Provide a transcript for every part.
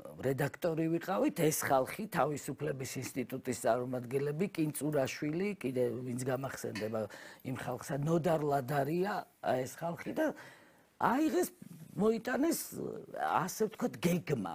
რედაქტორი ვიყავით, ეს ხალხი თავისუფლების ინსტიტუტის წარმომადგენლები, კინწურაშვილი, კიდე ვინც გამახსენდება იმ ხალხსა, ნოდარ ლადარია, ეს ხალხი და აიღეს მოიტანეს ასე ვთქვათ გეგმა.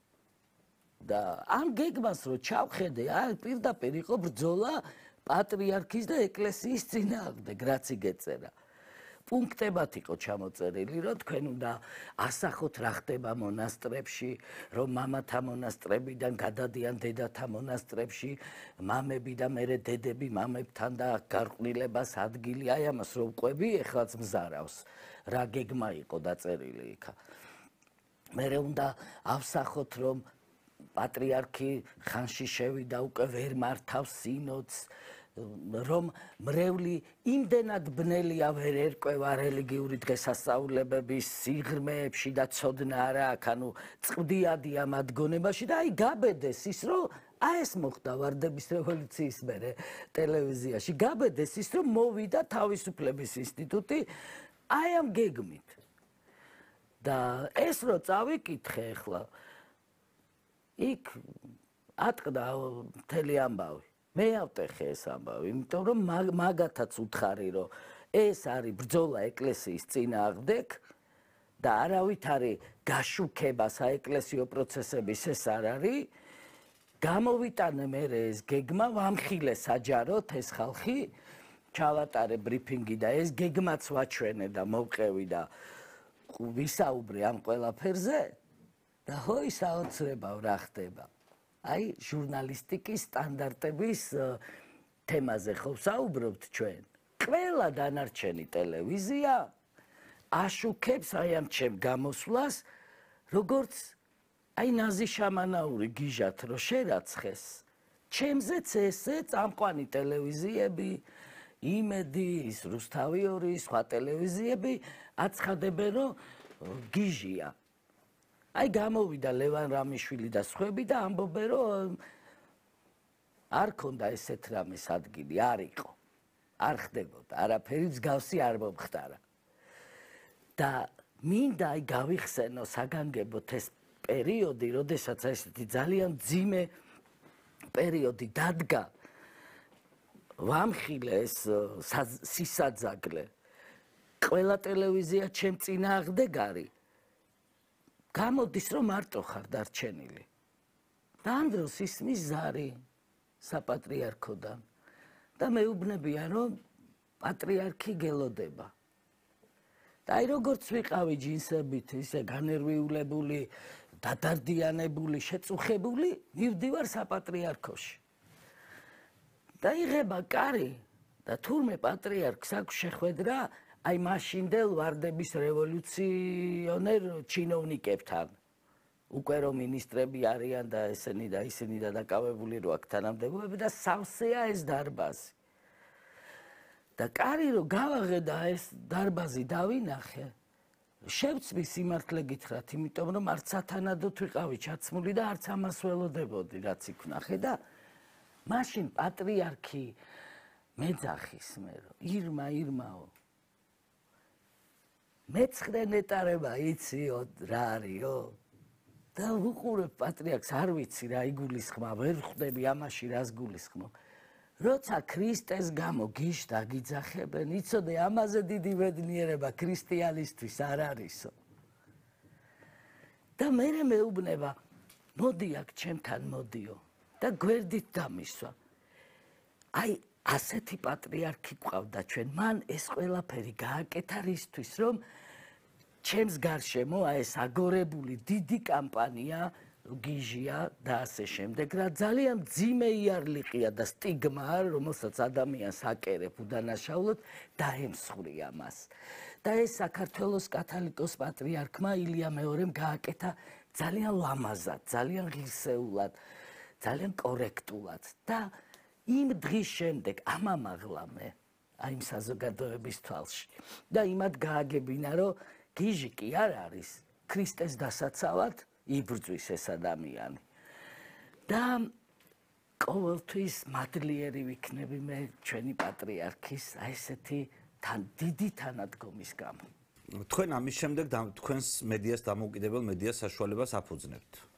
და ამ გეგმას რო ჩავხედე, პირდაპირ იყო ბრძოლა პატრიარქის და ეკლესიის წინააღმდეგ, რაც იგეწერა. პუნქტებად იყო ჩამოწერილი, რომ თქვენ უნდა ასახოთ რა ხდება მონასტრებში, რომ მამათა მონასტრებიდან გადადიან დედათა მონასტრებში, მამები და მერე დედები მამებთან და გარყვნილებას ადგილი, აი ამას რომ ყვები, ეხლაც მზარავს, რა გეგმა იყო დაწერილი იქა. მერე უნდა ავსახოთ, რომ პატრიარქი ხანში შევიდა უკვე ვერ მართავს სინოდს, რომ მრევლი იმდენად ბნელია ვერ ერკვევა რელიგიური დღესასწაულებების სიღრმეებში და ცოდნა არ აქვს, ანუ წვდიადია მათ გონებაში და აი გაბედეს ის, რომ ეს მოხდა ვარდების რევოლუციის მერე ტელევიზიაში, გაბედეს ის, რომ მოვიდა თავისუფლების ინსტიტუტი აი ამ გეგმით. და ეს რო წავიკითხე ახლა იქ ატყდა მთელი ამბავი. მე ავტეხე ეს ამბავი, იმიტომ რომ მაგათაც უთხარი, რომ ეს არის ბრძოლა ეკლესიის წინააღმდეგ და არავით არის გაშუქება საეკლესიო პროცესების ეს არ არის. გამოვიტანე მე ეს გეგმა, ვამხილე საჯაროდ ეს ხალხი, ჩავატარე ბრიფინგი და ეს გეგმაც ვაჩვენე და მოვყევი და ვისაუბრე ამ ყველაფერზე და ჰოი საოცრებავ რა ხდება. აი ჟურნალისტიკის სტანდარტების თემაზე ხო ვსაუბრობთ ჩვენ. ყველა დანარჩენი ტელევიზია აშუქებს აი ამ ჩემ გამოსვლას, როგორც აი ნაზი შამანაური გიჟათ რო შერაცხეს. ჩემზეც ესე წამყვანი ტელევიზიები, იმედი, ის რუსთავი 2, სხვა ტელევიზიები აცხადებენ, რომ გიჟია. აი გამოვიდა ლევან რამიშვილი და სხვები და ამბობენ, რომ არ ქონდა ესეთ რამეს ადგილი, არ იყო. არ ხდებოდა, არაფერი მსგავსი არ მომხდარა. და მინდა აი გავიხსენო საგანგებოდ ეს პერიოდი, როდესაც ესეთი ძალიან მძიმე პერიოდი დადგა, ვამხილე ეს სისაძაგლე. ყველა ტელევიზია ჩემ წინააღმდეგ არის. გამოდის რომ მარტო ხარ დარჩენილი. და ამ დროს ისმის ზარი საპატრიარქოდან და მეუბნებიან რომ პატრიარქი გელოდება. და აი როგორც ვიყავი ჯინსებით, ისე განერვიულებული, დადარდიანებული, შეწუხებული, მივდივარ საპატრიარქოში. და იღება კარი და თურმე პატრიარქს აქვს შეხვედრა აი მაშინდელ ვარდების რევოლუციონერ ჩინოვნიკებთან. უკვე რომ მინისტრები არიან და ესენი და ისინი და დაკავებული რო აქ თანამდებობები და სავსეა ეს დარბაზი. და კარი რო გავაღე და ეს დარბაზი დავინახე, შევწმი სიმართლე გითხრათ, იმიტომ რომ არც სათანადოდ ვიყავი ჩაცმული და არც ამას ველოდებოდი, რაც იქ ვნახე და მაშინ პატრიარქი მეძახის მე რომ ირმაო მეცხრე ნეტარება იციო რა არისო და უყურებ პატრიარქს არ ვიცი რა იგულისხმა ვერ ხვდები ამაში რას გულისხმობ როცა ქრისტეს გამო გიშ დაგიძახებენ იცოდე ამაზე დიდი ბედნიერება ქრისტიანისთვის არ არისო და მე მეუბნება მოდი აქ ჩემთან მოდიო და გვერდით დამისვა აი ასეთი პატრიარქი გვყავდა ჩვენ მან ეს ყველაფერი გააკეთა რისთვის რომ ჩემს გარშემო ეს აგორებული დიდი კამპანია გიჟია და ასე შემდეგ რა ძალიან ძიმე იარლიყია და სტიგმა რომელსაც ადამიანს აკერებ უდანაშაულოდ დაემსხვრია მას და ეს საქართველოს კათოლიკოს პატრიარქმა ილია მეორემ გააკეთა ძალიან ლამაზად ძალიან ღირსეულად ძალიან კორექტულად და იმ დღის შემდეგ ამამაღლა მე აი იმ საზოგადოების თვალში და იმად გააგებინა რომ გიჟი კი არ არის ქრისტეს დასაცავად იბრძვის ეს ადამიანი და ყოველთვის მადლიერი ვიქნები მე ჩვენი პატრიარქის აი ესეთი დიდი თანადგომის გამო თქვენ ამის შემდეგ თქვენს მედიას დამოუკიდებელ მედიას საშუალებას აფუძნებთ